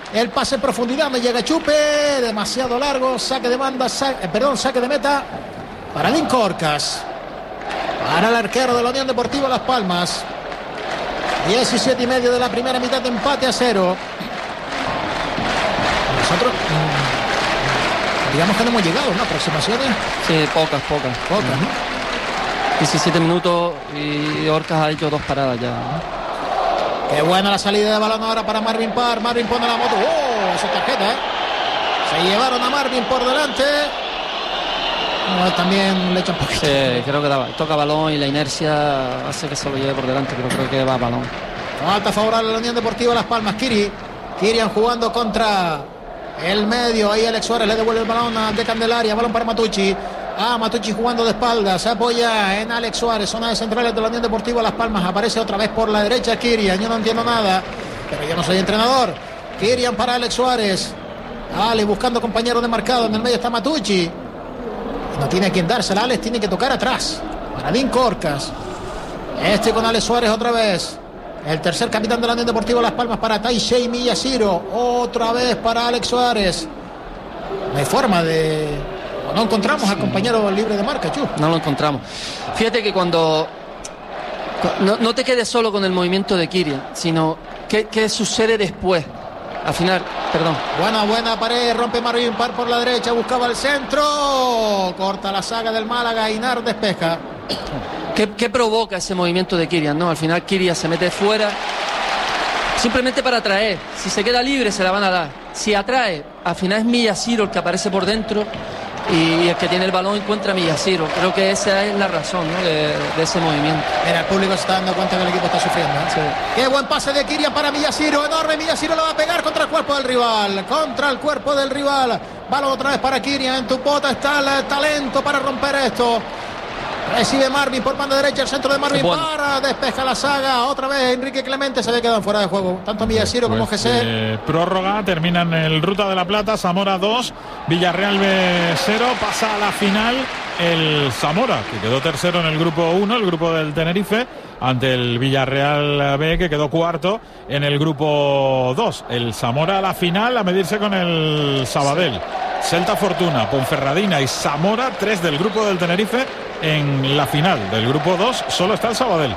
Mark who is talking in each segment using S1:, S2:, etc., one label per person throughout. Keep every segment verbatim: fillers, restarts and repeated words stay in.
S1: El pase en profundidad, me llega Chupe, demasiado largo, saque de banda, saque, eh, perdón, saque de meta para Lincorcas. Para el arquero de la Unión Deportiva Las Palmas. diecisiete y medio de la primera mitad, de empate a cero. Nosotros mmm, digamos que no hemos llegado, ¿no? Aproximaciones.
S2: Sí, pocas, pocas.
S1: Pocas, ¿no?
S2: diecisiete minutos y Orcas ha hecho dos paradas ya, ¿no?
S1: Qué buena la salida de balón ahora para Marvin Parr. Marvin pone la moto. ¡Oh! Esa tarjeta, ¿eh? Se llevaron a Marvin por delante. No, también le echan poquito.
S2: Sí, creo que da, toca balón y la inercia hace que se lo lleve por delante, pero creo que va a balón.
S1: Falta favorable a la Unión Deportiva Las Palmas. Kiri. Kirian jugando contra el medio. Ahí Alex Suárez le devuelve el balón de Candelaria. Balón para Matucci. Ah, Matucci jugando de espaldas. Se apoya en Alex Suárez. Zona de centrales de la Unión Deportiva Las Palmas. Aparece otra vez por la derecha Kirian. Yo no entiendo nada, pero yo no soy entrenador. Kirian para Alex Suárez. Ale buscando compañero de marcado. En el medio está Matucci. No tiene a quien dársela. Alex tiene que tocar atrás. Para Lincorcas. Este con Alex Suárez otra vez. El tercer capitán de la Unión Deportiva Las Palmas para Taishei Miyashiro. Otra vez para Alex Suárez. No hay forma de... No encontramos al compañero libre de marca, Chu.
S2: No lo encontramos. Fíjate que cuando... No, no te quedes solo con el movimiento de Kirian, sino qué, qué sucede después. Al final, perdón.
S1: Buena, buena pared, rompe Marvin Parr por la derecha, buscaba el centro. Corta la saga del Málaga, Inar despeja.
S2: ¿Qué, qué provoca ese movimiento de Kirian? ¿No? Al final Kirian se mete fuera simplemente para atraer. Si se queda libre se la van a dar. Si atrae, al final es Miyashiro el que aparece por dentro y el que tiene el balón encuentra a Miyashiro. Creo que esa es la razón, ¿no? de, de ese movimiento.
S1: Mira, el público se está dando cuenta que el equipo está sufriendo, ¿eh? Sí. Qué buen pase de Kirian para Miyashiro, enorme. Miyashiro lo va a pegar contra el cuerpo del rival, contra el cuerpo del rival. Balón otra vez para Kirian. En tu pota está el talento para romper esto. Recibe Marvin por banda derecha, el centro de Marvin bueno. para, despeja la saga, otra vez Enrique Clemente, se había quedado fuera de juego, tanto Miyashiro pues, como G C.
S3: Eh, prórroga, terminan el Ruta de la Plata, Zamora dos, Villarreal B cero, pasa a la final el Zamora, que quedó tercero en el grupo uno, el grupo del Tenerife, ante el Villarreal B, que quedó cuarto en el grupo dos. El Zamora a la final a medirse con el Sabadell. Celta Fortuna, Ponferradina y Zamora, tres del grupo del Tenerife. En la final del grupo dos solo está el Sabadell.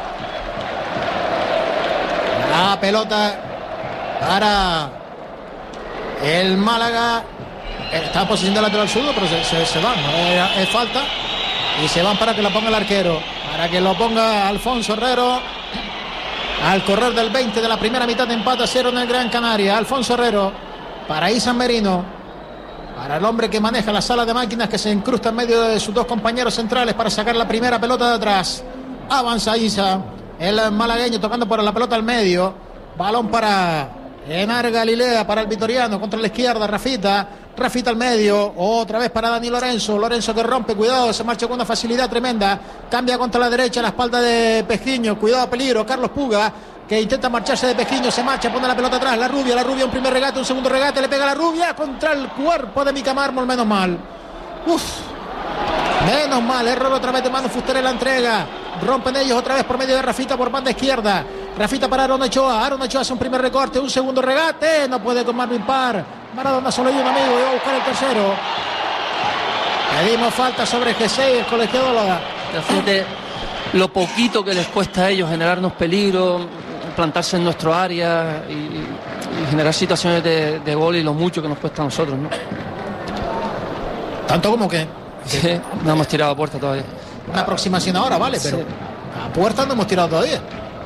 S1: La pelota para el Málaga. Está en posición de lateral zurdo, pero se, se, se van. Es, es falta. Y se van para que lo ponga el arquero. Para que lo ponga Alfonso Herrero. Al correr del veinte de la primera mitad, de empate a cero en el Gran Canaria. Alfonso Herrero para Isan Merino. Para el hombre que maneja la sala de máquinas, que se incrusta en medio de sus dos compañeros centrales para sacar la primera pelota de atrás. Avanza Isa, el malagueño tocando por la pelota al medio. Balón para Enar Galilea, para el vitoriano, contra la izquierda, Rafita. Rafita al medio, otra vez para Dani Lorenzo. Lorenzo que rompe, cuidado, se marcha con una facilidad tremenda. Cambia contra la derecha, la espalda de Pesquiño, cuidado, peligro. Carlos Puga, que intenta marcharse de Pesquiño, se marcha, pone la pelota atrás, la Rubia, la Rubia, un primer regate, un segundo regate, le pega la Rubia contra el cuerpo de Mica Mármol, menos mal. Uf, menos mal, error otra vez de Manu Fuster en la entrega. Rompen ellos otra vez por medio de Rafita por banda izquierda. Rafita para Aaron Ochoa, Aaron Ochoa hace un primer recorte, un segundo regate, no puede con Marvin Parr. Maradona solo hay un amigo, y va a buscar el tercero. Pedimos falta sobre G seis, el colegiado lo da.
S2: Fíjate lo poquito que les cuesta a ellos generarnos peligro, plantarse en nuestro área y, y generar situaciones de, de gol, y lo mucho que nos cuesta a nosotros, ¿no?
S1: ¿Tanto como que?
S2: Sí, no hemos tirado a puerta todavía.
S1: Una aproximación ahora, vale, pero sí. A puerta no hemos tirado todavía.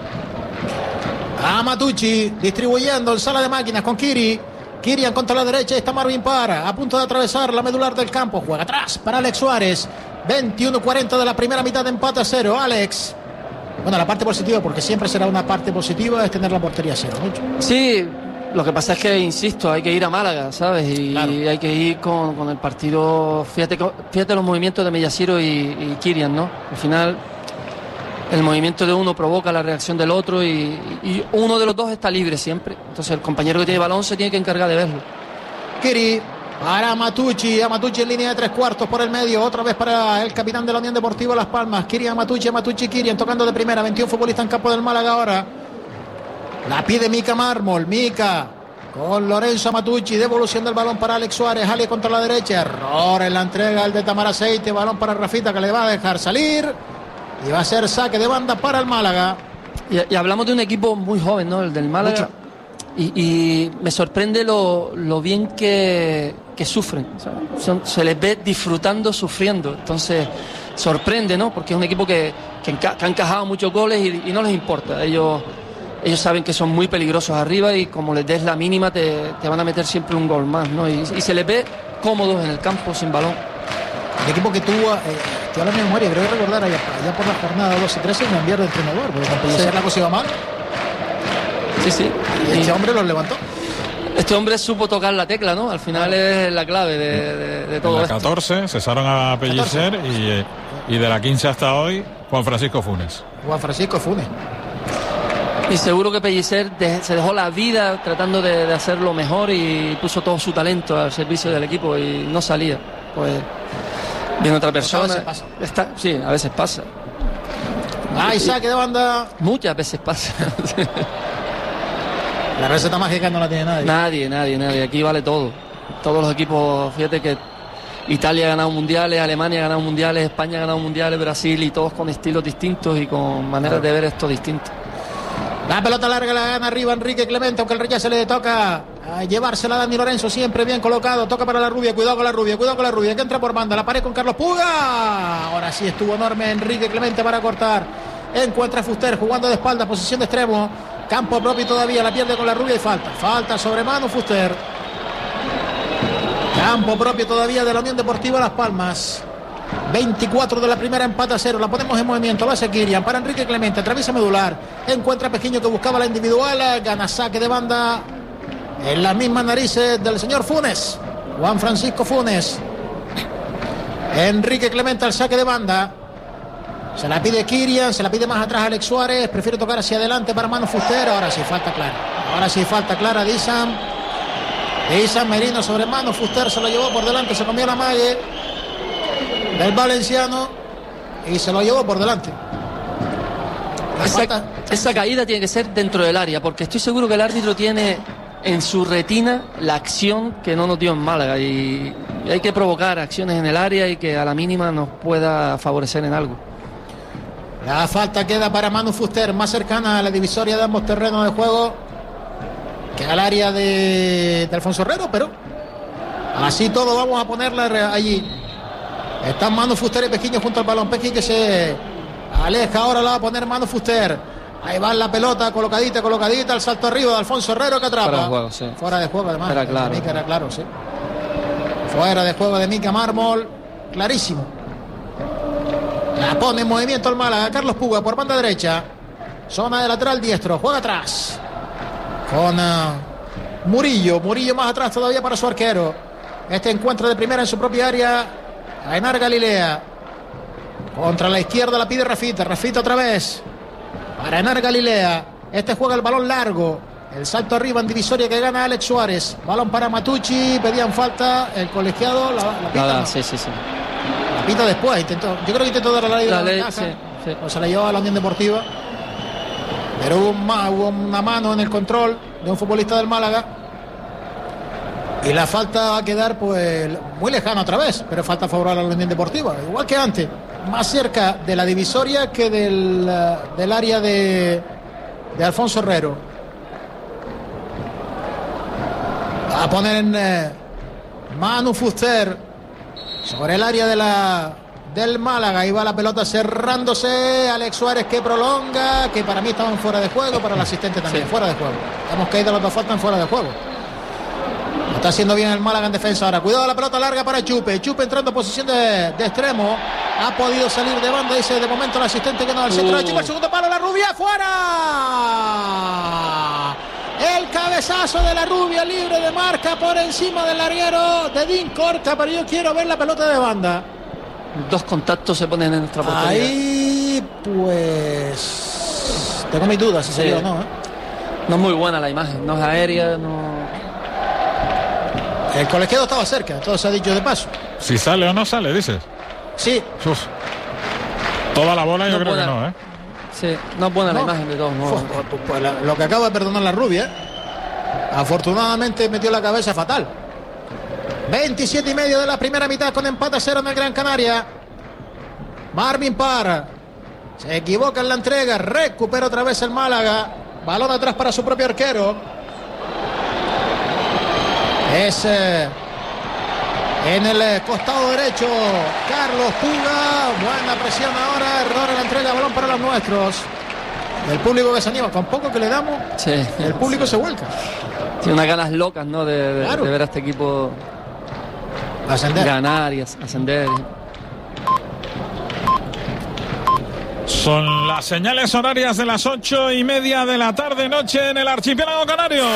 S1: A Matucci distribuyendo en sala de máquinas con Kiri. Kirian contra la derecha, está Marvin Parr a punto de atravesar la medular del campo, juega atrás para Alex Suárez. veintiuno cuarenta de la primera mitad, de empate a cero. Alex, bueno, la parte positiva, porque siempre será una parte positiva, es tener la portería a cero, ¿no?
S2: Sí, lo que pasa es que, insisto, hay que ir a Málaga, ¿sabes? Y claro, hay que ir con, con el partido. Fíjate, fíjate los movimientos de Miyashiro y, y Kirian, ¿no? Al final, el movimiento de uno provoca la reacción del otro, y, y uno de los dos está libre siempre. Entonces el compañero que tiene balón se tiene que encargar de verlo.
S1: Kiri para Matucci, a Matucci en línea de tres cuartos por el medio, otra vez para el capitán de la Unión Deportiva Las Palmas. Kirian Matucci, Matucci Kirian tocando de primera, veintiún futbolistas en campo del Málaga ahora. La pide Mica Mármol, Mica con Lorenzo Matucci, devolución del balón para Alex Suárez, Ali contra la derecha, error en la entrega el de Tamar Aceite, balón para Rafita que le va a dejar salir y va a ser saque de banda para el Málaga.
S2: Y, y hablamos de un equipo muy joven, ¿no? El del Málaga. Y, y me sorprende lo, lo bien que, que sufren. O sea, son, se les ve disfrutando, sufriendo. Entonces, sorprende, ¿no? Porque es un equipo que, que, enca, que ha encajado muchos goles y, y no les importa. Ellos, ellos saben que son muy peligrosos arriba y como les des la mínima te, te van a meter siempre un gol más, ¿no? Y, y se les ve cómodos en el campo, sin balón.
S1: El equipo que tuvo, eh, estoy a la memoria, creo que recordar allá, allá por la jornada doce y trece, cambiar de entrenador, porque con Pellicer sí. La cosa iba mal.
S2: Sí, sí.
S1: Y este hombre los levantó.
S2: Este hombre supo tocar la tecla, ¿no? Al final es la clave de, de, de todo
S3: en la
S2: esto.
S3: catorce cesaron a Pellicer y, y de la quince hasta hoy, Juan Francisco Funes.
S1: Juan Francisco Funes.
S2: Y seguro que Pellicer de, se dejó la vida tratando de, de hacerlo mejor y puso todo su talento al servicio del equipo y no salía. Pues viene otra persona.
S1: A veces pasa.
S2: Está, sí, a veces pasa.
S1: Ay, saque de banda.
S2: Muchas veces pasa.
S1: La receta mágica no la tiene nadie.
S2: Nadie, nadie, nadie. Aquí vale todo. Todos los equipos, fíjate que Italia ha ganado mundiales, Alemania ha ganado mundiales, España ha ganado mundiales, Brasil, y todos con estilos distintos y con maneras de ver esto distintas.
S1: La pelota larga la gana arriba Enrique Clemente, aunque el rey ya se le toca a llevársela a Dani Lorenzo, siempre bien colocado, toca para la rubia, cuidado con la rubia, cuidado con la rubia, que entra por banda, la pared con Carlos Puga. Ahora sí estuvo enorme Enrique Clemente para cortar. Encuentra a Fuster jugando de espalda, posición de extremo. Campo propio todavía, la pierde con la rubia y falta. Falta sobre Manu Fuster. Campo propio todavía de la Unión Deportiva Las Palmas. veinticuatro de la primera, empata a cero. La ponemos en movimiento, lo hace Kirian para Enrique Clemente, atraviesa medular. Encuentra a Pequeño que buscaba la individual. Gana saque de banda en las mismas narices del señor Funes. Juan Francisco Funes. Enrique Clemente al saque de banda. Se la pide Kirian, se la pide más atrás Alex Suárez, prefiere tocar hacia adelante para Manu Fuster. Ahora sí falta clara, ahora sí falta clara de Isam. De Isam Merino sobre Manu Fuster, se lo llevó por delante, se comió la mague del valenciano y se lo llevó por delante.
S2: Esa, esa caída tiene que ser dentro del área, porque estoy seguro que el árbitro tiene en su retina la acción que no nos dio en Málaga y hay que provocar acciones en el área y que a la mínima nos pueda favorecer en algo.
S1: La falta queda para Manu Fuster, más cercana a la divisoria de ambos terrenos de juego que al área de, de Alfonso Herrero, pero así todo vamos a ponerla allí. Están Manu Fuster y Pequeño junto al balón. Pequi que se aleja, ahora la va a poner Manu Fuster. Ahí va la pelota, colocadita, colocadita, el salto arriba de Alfonso Herrero que atrapa.
S2: Fuera de juego, sí.
S1: Fuera de juego, además.
S2: Era claro.
S1: Mica era claro, sí. Fuera de juego de Mica Mármol, clarísimo. La pone en movimiento el Málaga. Carlos Puga por banda derecha. Zona de lateral diestro. Juega atrás. Con uh, Murillo. Murillo más atrás todavía para su arquero. Este encuentro de primera en su propia área. A Enar Galilea. Contra la izquierda la pide Rafita. Rafita otra vez. Para Enar Galilea. Este juega el balón largo. El salto arriba en divisoria que gana Alex Suárez. Balón para Matucci. Pedían falta. El colegiado. La, la pita.
S2: Nada,
S1: no.
S2: sí, sí, sí.
S1: La pita después. Intentó, yo creo que intentó dar la ley de la ventaja.
S2: Sí, sí.
S1: O se la llevó a la Unión Deportiva. Pero hubo, un, hubo una mano en el control de un futbolista del Málaga. Y la falta va a quedar pues muy lejana otra vez. Pero falta favorable a la Unión Deportiva. Igual que antes. Más cerca de la divisoria que del, del área de, de Alfonso Herrero. Va a poner en eh, Manu Fuster sobre el área de la del Málaga. Ahí va la pelota cerrándose. Alex Suárez que prolonga, que para mí estaban fuera de juego, para el asistente también, sí. Fuera de juego. Hemos caído las dos faltas fuera de juego. Lo está haciendo bien el Málaga en defensa ahora. Cuidado, la pelota larga para Chupe. Chupe entrando en posición de, de extremo. Ha podido salir de banda, dice de momento el asistente que no al centro. Uh. De Chupe, el segundo palo, la rubia, fuera. El cabezazo de la rubia, libre de marca por encima del larguero de Dean Corta, pero yo quiero ver la pelota de banda.
S2: Dos contactos se ponen en nuestra portería.
S1: Ahí, pues... tengo mis dudas si
S2: sí.
S1: sería o no, ¿eh?
S2: No es muy buena la imagen, no es aérea, no...
S1: El colegiado estaba cerca, todo se ha dicho de paso.
S3: Si sale o no sale, dices.
S1: Sí.
S3: Uf. Toda la bola yo
S2: no
S3: creo
S2: buena.
S3: que no, ¿eh?
S2: Sí, no es buena
S1: no.
S2: la imagen de todos modos.
S1: Pues, pues, la, lo que acaba de perdonar la rubia. Afortunadamente metió la cabeza fatal. veintisiete y medio de la primera mitad con empate a cero en el Gran Canaria. Marvin Parr se equivoca en la entrega, recupera otra vez el Málaga. Balón atrás para su propio arquero. Es eh, en el costado derecho Carlos Puga. Buena presión ahora, error en la entrega, balón para los nuestros. El público que se anima, con poco que le damos, sí, el público se vuelca.
S2: Tiene unas ganas locas, ¿no? De, de, claro. de ver a este equipo
S1: ascender.
S2: Ganar y ascender.
S3: Son las señales horarias de las ocho y media de la tarde noche en el archipiélago canario.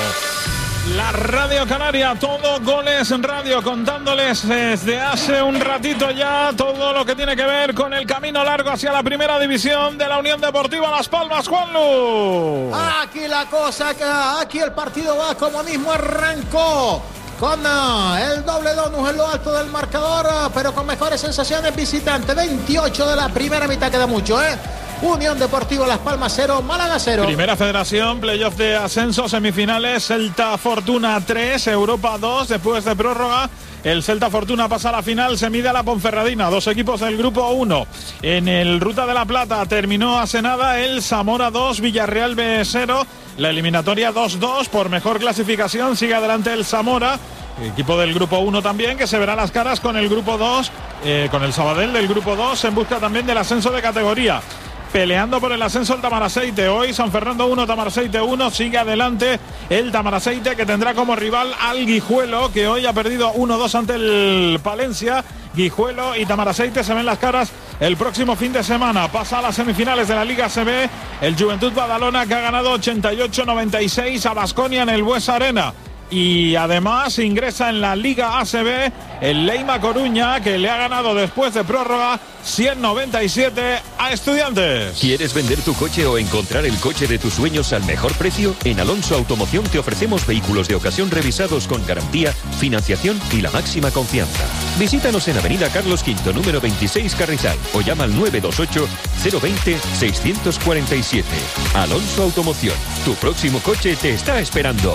S3: La Radio Canaria, todo Goles en Radio, contándoles desde hace un ratito ya todo lo que tiene que ver con el camino largo hacia la primera división de la Unión Deportiva Las Palmas, Juanlu.
S1: Aquí la cosa, aquí el partido va como mismo arrancó, con el doble donus en lo alto del marcador, pero con mejores sensaciones visitante. veintiocho de la primera mitad, queda mucho, ¿eh? Unión Deportiva Las Palmas cero, Málaga cero.
S3: Primera Federación, playoff de ascenso, semifinales, Celta Fortuna tres, Europa dos, después de prórroga. El Celta Fortuna pasa a la final, se mide a la Ponferradina, dos equipos del grupo uno. En el Ruta de la Plata terminó hace nada el Zamora dos, Villarreal B cero. La eliminatoria dos dos, por mejor clasificación sigue adelante el Zamora, equipo del grupo uno también, que se verá las caras con el grupo dos, eh, con el Sabadell del grupo dos, en busca también del ascenso de categoría. Peleando por el ascenso el Tamaraceite. Hoy San Fernando uno, Tamaraceite uno. Sigue adelante el Tamaraceite, que tendrá como rival al Guijuelo, que hoy ha perdido uno dos ante el Palencia. Guijuelo y Tamaraceite se ven las caras el próximo fin de semana. Pasa a las semifinales de la Liga A C B el Juventud Badalona, que ha ganado ochenta y ocho noventa y seis a Baskonia en el Buesa Arena. Y además ingresa en la Liga A C B el Leima Coruña, que le ha ganado después de prórroga cien noventa y siete a Estudiantes.
S4: ¿Quieres vender tu coche o encontrar el coche de tus sueños al mejor precio? En Alonso Automoción te ofrecemos vehículos de ocasión revisados con garantía, financiación y la máxima confianza. Visítanos en Avenida Carlos quinto, número veintiséis, Carrizal, o llama al nueve dos ocho, cero veinte, seiscientos cuarenta y siete. Alonso Automoción, tu próximo coche te está esperando.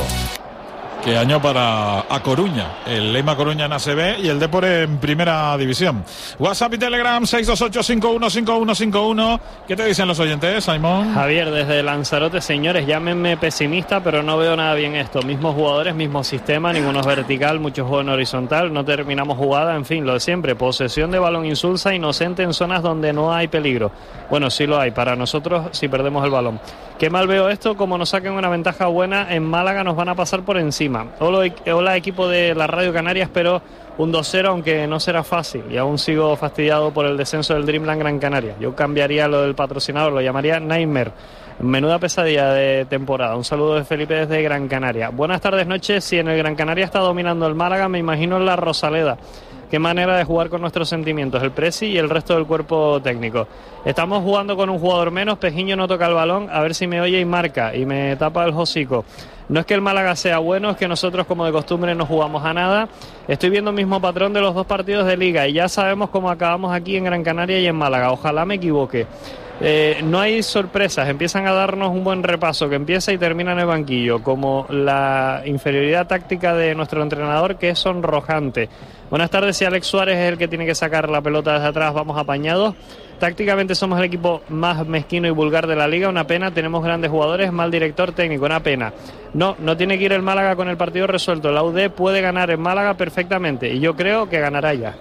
S3: Qué año para A Coruña, el Leima Coruña en A C B y el Depor en Primera División. WhatsApp y Telegram seis dos ocho, cinco uno cinco uno cinco uno. ¿Qué te dicen los oyentes, Simón?
S5: Javier, desde Lanzarote, señores, llámenme pesimista, pero no veo nada bien esto. Mismos jugadores, mismo sistema, ninguno es vertical, mucho juego en horizontal, no terminamos jugada, en fin, lo de siempre. Posesión de balón insulsa, inocente en zonas donde no hay peligro. Bueno, sí lo hay, para nosotros si perdemos el balón. Qué mal veo esto, como nos saquen una ventaja buena en Málaga nos van a pasar por encima. Hola, hola equipo de la Radio Canaria, espero un dos cero, aunque no será fácil, y aún sigo fastidiado por el descenso del Dreamland Gran Canaria. Yo cambiaría lo del patrocinador, lo llamaría Nightmare. Menuda pesadilla de temporada. Un saludo de Felipe desde Gran Canaria. Buenas tardes, noches. Si en el Gran Canaria está dominando el Málaga, me imagino en la Rosaleda. Qué manera de jugar con nuestros sentimientos, el presi y el resto del cuerpo técnico. Estamos jugando con un jugador menos, Pejiño no toca el balón, a ver si me oye y marca, y me tapa el hocico. No es que el Málaga sea bueno, es que nosotros como de costumbre no jugamos a nada. Estoy viendo el mismo patrón de los dos partidos de Liga y ya sabemos cómo acabamos aquí en Gran Canaria y en Málaga. Ojalá me equivoque. Eh, no hay sorpresas, empiezan a darnos un buen repaso que empieza y termina en el banquillo, como la inferioridad táctica de nuestro entrenador, que es sonrojante. Buenas tardes, si Alex Suárez es el que tiene que sacar la pelota desde atrás, vamos apañados. Tácticamente somos el equipo más mezquino y vulgar de la liga, una pena, tenemos grandes jugadores, mal director técnico, una pena. No, no tiene que ir el Málaga con el partido resuelto, la U D puede ganar en Málaga perfectamente y yo creo que ganará ya.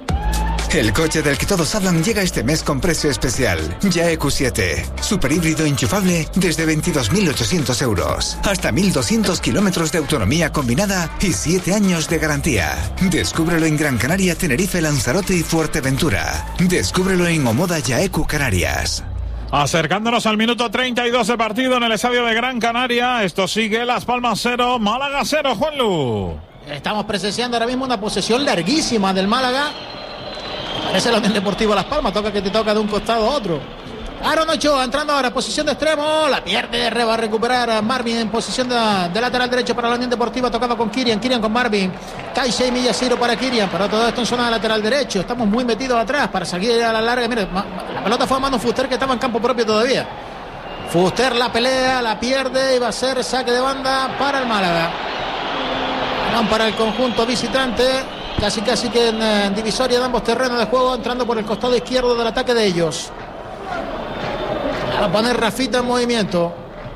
S6: El coche del que todos hablan llega este mes con precio especial. YAE Q siete. Super híbrido enchufable desde veintidós mil ochocientos euros. Hasta mil doscientos kilómetros de autonomía combinada y siete años de garantía. Descúbrelo en Gran Canaria, Tenerife, Lanzarote y Fuerteventura. Descúbrelo en Omoda YAE Q Canarias.
S3: Acercándonos al minuto treinta y dos de partido en el estadio de Gran Canaria. Esto sigue Las Palmas cero, Málaga cero, Juanlu.
S1: Estamos presenciando ahora mismo una posesión larguísima del Málaga. Parece la Unión Deportiva Las Palmas, toca que te toca de un costado a otro. Aaron Ochoa entrando ahora, posición de extremo, la pierde, re, va a recuperar a Marvin en posición de, de lateral derecho para la Unión Deportiva, tocando con Kirian, Kirian con Marvin, Kaisei Millaciro para Kirian, pero todo esto en zona de lateral derecho, estamos muy metidos atrás para salir a la larga. Mire, la pelota fue a Manu Fuster, que estaba en campo propio todavía. Fuster la pelea, la pierde y va a ser saque de banda para el Málaga. Van para el conjunto visitante, casi casi que en, en divisoria de ambos terrenos de juego, entrando por el costado izquierdo del ataque de ellos. Va a poner Rafita en movimiento,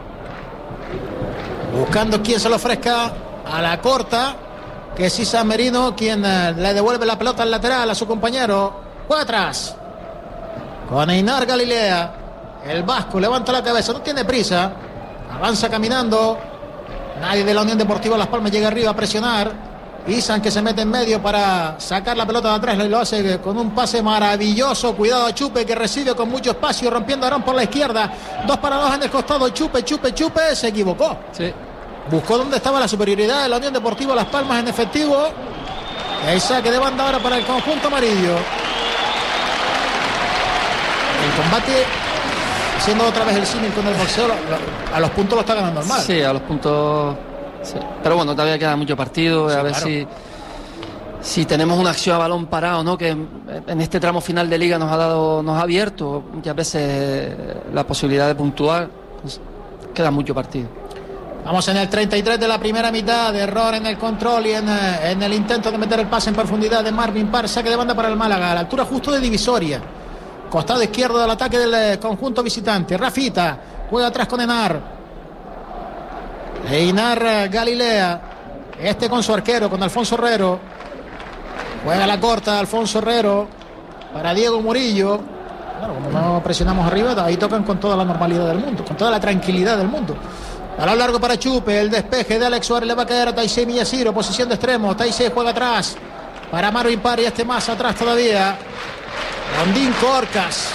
S1: buscando quien se lo ofrezca a la corta, que es Isa Merino, quien eh, le devuelve la pelota al lateral a su compañero. Juega atrás con Einar Galilea. El vasco levanta la cabeza, no tiene prisa, avanza caminando. Nadie de la Unión Deportiva Las Palmas llega arriba a presionar. Isan, que se mete en medio para sacar la pelota de atrás, y lo hace con un pase maravilloso. Cuidado a Chupe, que recibe con mucho espacio, rompiendo Arón por la izquierda. Dos para dos en el costado. Chupe, Chupe, Chupe, se equivocó.
S2: Sí.
S1: Buscó dónde estaba la superioridad de la Unión Deportiva Las Palmas en efectivo. El saque de banda ahora para el conjunto amarillo. El combate, siendo otra vez el símil con el boxeo, a los puntos lo está ganando el mal.
S2: Sí, a los puntos. Sí. Pero bueno, todavía queda mucho partido. Sí, a ver claro. si si tenemos una acción a balón parado, ¿no? Que en este tramo final de liga nos ha dado, nos ha abierto muchas veces la posibilidad de puntuar. Pues queda mucho partido.
S1: Vamos en el treinta y tres de la primera mitad. De error en el control y en, en el intento de meter el pase en profundidad de Marvin Parr. Saque de banda para el Málaga, a la altura justo de divisoria. Costado izquierdo del ataque del conjunto visitante. Rafita juega atrás con Enar. Einar Galilea. Este con su arquero, con Alfonso Herrero. Juega la corta Alfonso Herrero para Diego Murillo. Claro, como no presionamos arriba, ahí tocan con toda la normalidad del mundo, con toda la tranquilidad del mundo. A lo largo para Chupe, el despeje de Alex Suárez le va a caer a Taisei Miyashiro, posición de extremo. Taisei juega atrás para Marvin Parr y este más atrás todavía. Rondín Corcas.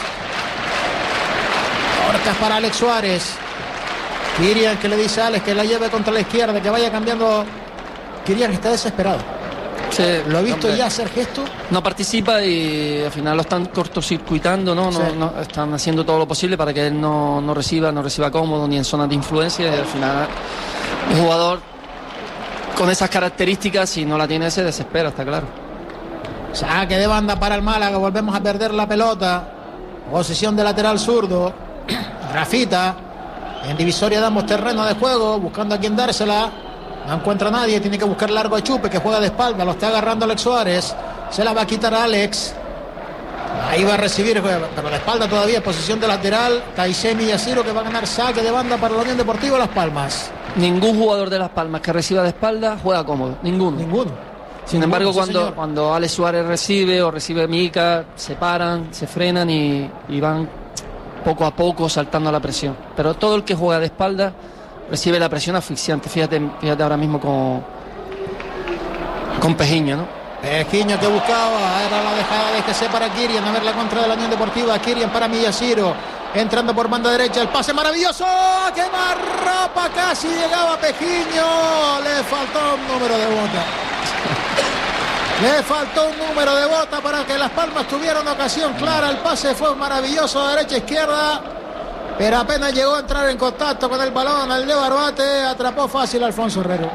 S1: Corcas para Alex Suárez. Kirian, que le dice a Alex que la lleve contra la izquierda, que vaya cambiando. Kirian está desesperado.
S2: Sí,
S1: lo he visto
S2: hombre,
S1: ya hacer gesto.
S2: No participa y al final lo están cortocircuitando, ¿no? Sí. No, no están haciendo todo lo posible para que él no, no reciba, no reciba cómodo ni en zonas de influencia. Y al final un jugador con esas características, si no la tiene, se desespera, está claro.
S1: Saque de banda para el Málaga, volvemos a perder la pelota. Posición de lateral zurdo. Rafita en divisoria de ambos terrenos de juego, buscando a quien dársela. No encuentra a nadie, tiene que buscar largo a Chupe, que juega de espalda, lo está agarrando Alex Suárez. Se la va a quitar a Alex. Ahí va a recibir, pero de espalda todavía, posición de lateral. Taisei Miyashiro, que va a ganar saque de banda para la Unión Deportiva Las Palmas.
S2: Ningún jugador de Las Palmas que reciba de espalda juega cómodo, ninguno.
S1: Ninguno.
S2: Sin
S1: Ninguno,
S2: embargo,
S1: sí,
S2: cuando,
S1: señor.
S2: cuando Alex Suárez recibe o recibe Mica, se paran, se frenan y, y van poco a poco saltando a la presión. Pero todo el que juega de espalda recibe la presión asfixiante. Fíjate, fíjate ahora mismo con, con Pejiño, ¿no?
S1: Pejiño que buscaba, era la dejada de G C para Kirian, a ver la contra de la Unión Deportiva. Kirian para Miyashiro, entrando por banda derecha, el pase maravilloso, que marrapa, casi llegaba Pejiño, le faltó un número de bota. Le faltó un número de bota para que Las Palmas tuvieran ocasión clara. El pase fue maravilloso de derecha a izquierda, pero apenas llegó a entrar en contacto con el balón al de Barbate, atrapó fácil a Alfonso Herrero.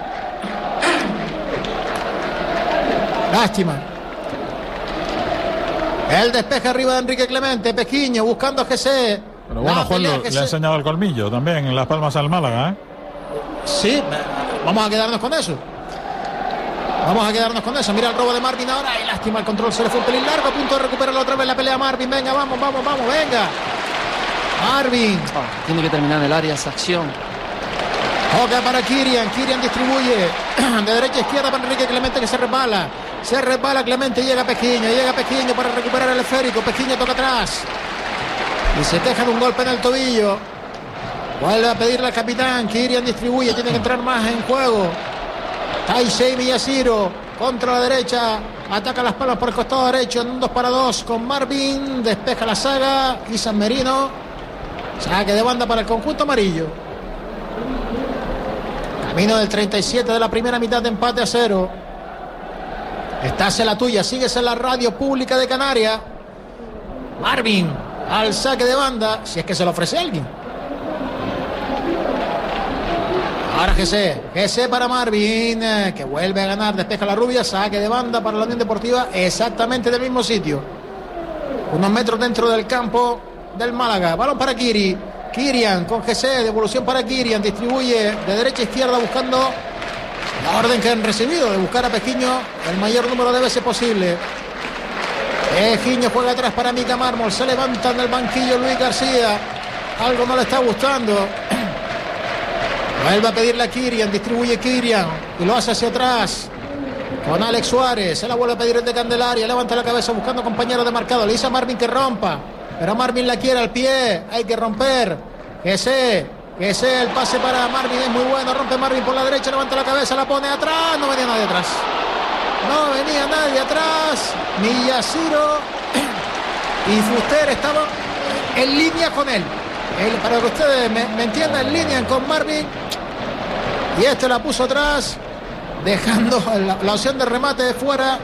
S1: Lástima. El despeje arriba de Enrique Clemente. Pejiño buscando a G C.
S3: Pero bueno, Juan le ha enseñado el colmillo también en Las Palmas al Málaga, ¿eh?
S1: Sí, vamos a quedarnos con eso. Vamos a quedarnos con eso. Mira el robo de Marvin ahora. Y lástima, el control se le fue un pelín largo. A punto de recuperarlo otra vez la pelea Marvin. Venga, vamos, vamos, vamos, venga. Marvin.
S2: Oh, tiene que terminar en el área esa acción.
S1: Toca para Kirian. Kirian distribuye de derecha a izquierda para Enrique Clemente, que se resbala. Se resbala Clemente y llega Pejiño. Llega Pejiño para recuperar el esférico. Pejiño toca atrás. Y se queja de un golpe en el tobillo. Vuelve a pedirle al capitán. Kirian distribuye. Tiene que entrar más en juego. Taisei Miyashiro contra la derecha. Ataca Las Palmas por el costado derecho en un dos para dos con Marvin. Despeja la saga. Y San Merino. Saque de banda para el conjunto amarillo. Camino del treinta y siete de la primera mitad de empate a cero. Estás en la tuya. Sigues en la radio pública de Canarias. Marvin al saque de banda. Si es que se lo ofrece alguien. Ahora G C, G C para Marvin, eh, que vuelve a ganar, despeja la rubia, saque de banda para la Unión Deportiva, exactamente del mismo sitio. Unos metros dentro del campo del Málaga. Balón para Kiri, Kirian con G C, devolución para Kirian, distribuye de derecha a izquierda buscando la orden que han recibido de buscar a Pejiño el mayor número de veces posible. Pejiño juega atrás para Mica Mármol, se levanta en el banquillo Luis García, algo no le está gustando. Vuelve a pedirle a Kirian, distribuye Kirian y lo hace hacia atrás con Alex Suárez, se la vuelve a pedir el de Candelaria, levanta la cabeza buscando compañeros de marcado, le dice a Marvin que rompa, pero Marvin la quiere al pie, hay que romper, que sé, que sé, el pase para Marvin es muy bueno, rompe Marvin por la derecha, levanta la cabeza, la pone atrás, no venía nadie atrás, no venía nadie atrás, Millaciro y Fuster estaban en línea con él, él para que ustedes me, me entiendan, en línea con Marvin, y este la puso atrás, dejando la, la opción de remate de fuera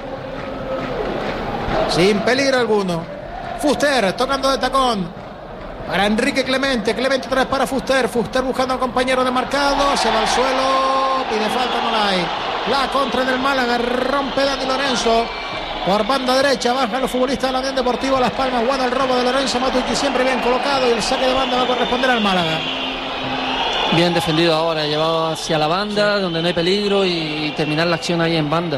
S1: sin peligro alguno. Fuster tocando de tacón para Enrique Clemente, Clemente otra vez para Fuster, Fuster buscando al compañero de marcado, se va al suelo, pide falta, no la hay. La contra del Málaga, rompe Dani Lorenzo por banda derecha, baja los futbolistas de la Unión Deportiva Las Palmas, guarda el robo de Lorenzo Matucci, siempre bien colocado, y el saque de banda va a corresponder al Málaga.
S2: Bien defendido ahora, llevado hacia la banda, sí, donde no hay peligro, y terminar la acción ahí en banda.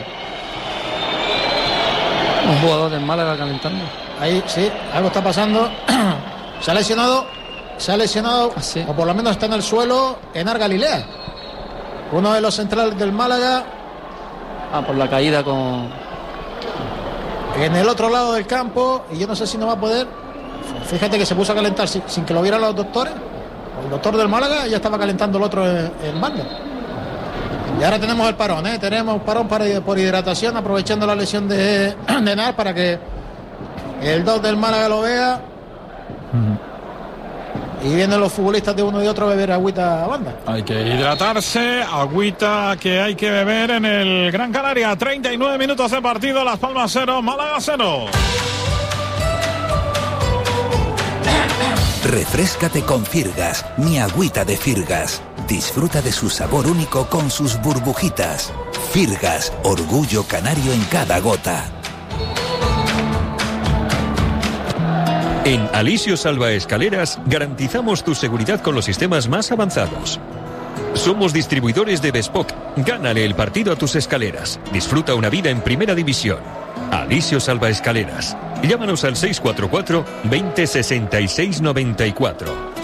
S2: Un jugador del Málaga calentando.
S1: Ahí sí, algo está pasando. Se ha lesionado, se ha lesionado, ah, sí, o por lo menos está en el suelo, Enar Galilea, uno de los centrales del Málaga.
S2: Ah, por la caída con...
S1: En el otro lado del campo, y yo no sé si no va a poder. Fíjate que se puso a calentar sin, sin que lo vieran los doctores. El doctor del Málaga ya estaba calentando el otro en, en banda. Y ahora tenemos el parón, ¿eh? Tenemos un parón para, por hidratación, aprovechando la lesión de, de Nar para que el dos del Málaga lo vea. Uh-huh. Y vienen los futbolistas de uno y otro a beber agüita a banda.
S3: Hay que hidratarse, agüita que hay que beber en el Gran Canaria. treinta y nueve minutos de partido, Las Palmas cero, Málaga cero.
S7: Refréscate con Firgas, mi agüita de Firgas. Disfruta de su sabor único con sus burbujitas. Firgas, orgullo canario en cada gota.
S4: En Alisio Salva Escaleras garantizamos tu seguridad con los sistemas más avanzados. Somos distribuidores de Bespoke. Gánale el partido a tus escaleras. Disfruta una vida en primera división. Alisio Salva Escaleras. Llámanos al seis cuatro cuatro, veinte, sesenta y seis, noventa y cuatro.